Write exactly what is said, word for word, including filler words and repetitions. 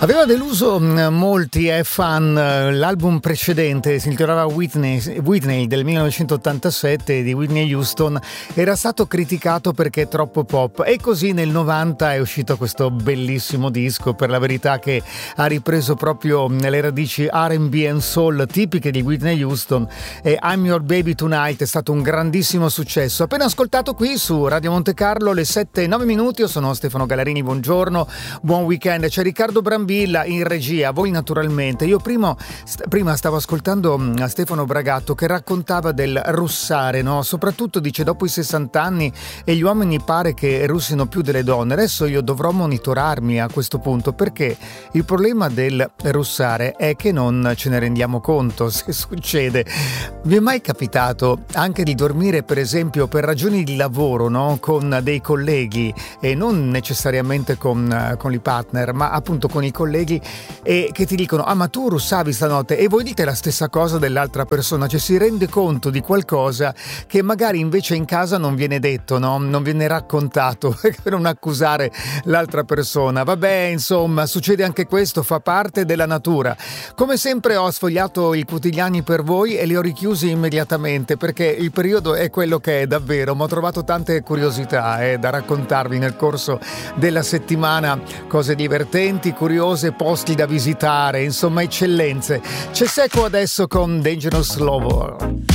Aveva deluso mh, molti eh, fan. L'album precedente si intitolava Whitney, Whitney del millenovecentottantasette di Whitney Houston, era stato criticato perché è troppo pop, e così nel novanta è uscito questo bellissimo disco, per la verità, che ha ripreso proprio le radici R and B and soul tipiche di Whitney Houston, e I'm Your Baby Tonight è stato un grandissimo successo. Appena ascoltato qui su Radio Monte Carlo, le sette e nove minuti. Io sono Stefano Gallarini, buongiorno, buon weekend. C'è Riccardo Brambilla in regia, voi naturalmente. Io prima, st- prima stavo ascoltando mh, Stefano Bragato che raccontava del russare, no? Soprattutto dice dopo i sessanta anni e gli uomini pare che russino più delle donne. Adesso io dovrò monitorarmi a questo punto, perché il problema del russare è che non ce ne rendiamo conto se succede. Vi è mai capitato anche di dormire, per esempio, per ragioni di lavoro, no? Con dei colleghi, e non necessariamente con, con i partner, ma appunto con i colleghi, e che ti dicono: ah, ma tu russavi stanotte, e voi dite la stessa cosa dell'altra persona, cioè si rende conto di qualcosa che magari invece in casa non viene detto, no? Non viene raccontato per non accusare l'altra persona. Vabbè, insomma, succede anche questo, fa parte della natura. Come sempre ho sfogliato i quotidiani per voi e li ho richiusi immediatamente, perché il periodo è quello che è davvero, ma ho trovato tante curiosità eh, da raccontarvi nel corso della settimana, cose divertenti, curiose, posti da visitare, insomma eccellenze. C'è Secco adesso con Dangerous Lover.